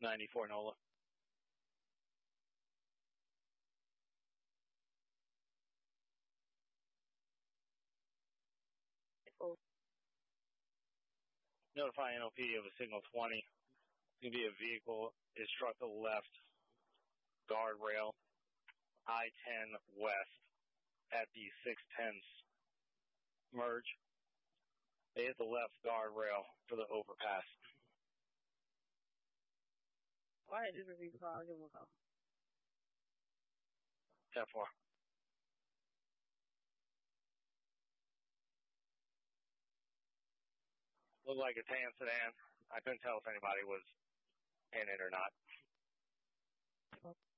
94 NOLA. Oh. Notify NOP of a signal 20. It's going to be a vehicle. It struck the left guardrail, I-10 west at the 610 merge. They hit the left guardrail for the overpass. Why did this review call? I'll give him a call. 10-4. Looked like a tan sedan. I couldn't tell if anybody was in it or not.